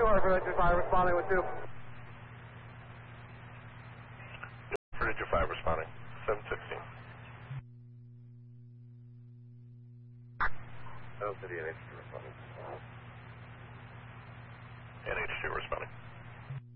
Hartford 5 responding with 2. Hartford 5 responding, 716. City NH2 responding. NH2 responding.